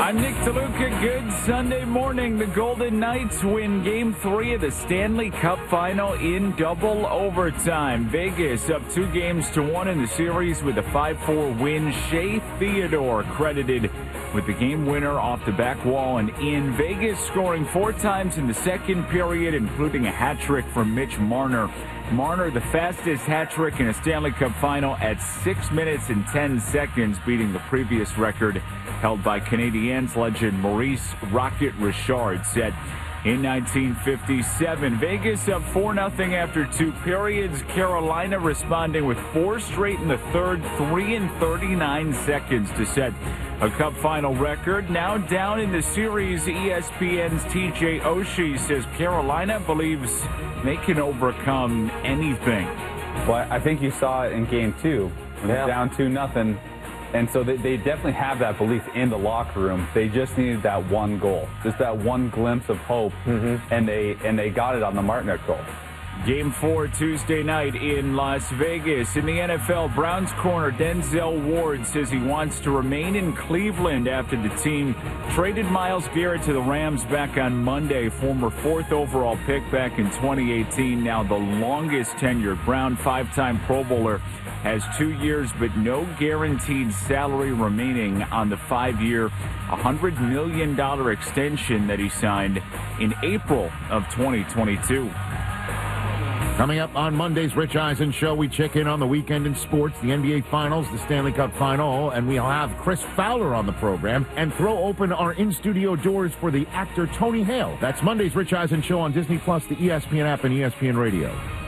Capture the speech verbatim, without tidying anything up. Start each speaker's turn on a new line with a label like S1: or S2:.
S1: I'm Nick DeLuca. Good Sunday morning. The Golden Knights win Game three of the Stanley Cup Final in double overtime. Vegas up two games to one in the series with a five four win. Shea Theodore credited with the game winner off the back wall and in. Vegas scoring four times in the second period, including a hat trick from Mitch Marner. Marner, the fastest hat trick in a Stanley Cup Final at six minutes and ten seconds, beating the previous record held by Canadiens legend Maurice "Rocket" Richard, set in nineteen fifty-seven. Vegas up four nothing after two periods. Carolina responding with four straight in the third, three and thirty-nine seconds to set a Cup Final record. Now down in the series, E S P N's T J Oshie says Carolina believes they can overcome anything.
S2: Well, I think you saw it in game two. When yeah. They're down two nothing. And so they, they definitely have that belief in the locker room. They just needed that one goal, just that one glimpse of hope, mm-hmm. and they and they got it on the Martinook goal.
S1: Game four Tuesday night in Las Vegas. In the N F L, Browns corner Denzel Ward says he wants to remain in Cleveland after the team traded Myles Garrett to the Rams back on Monday. Former fourth overall pick back in twenty eighteen, now the longest tenured Brown, five-time Pro Bowler, has two years but no guaranteed salary remaining on the five-year, one hundred million dollars extension that he signed in April of twenty twenty-two.
S3: Coming up on Monday's Rich Eisen Show, we check in on the weekend in sports, the N B A Finals, the Stanley Cup Final, and we'll have Chris Fowler on the program and throw open our in-studio doors for the actor Tony Hale. That's Monday's Rich Eisen Show on Disney Plus, the E S P N app, and E S P N Radio.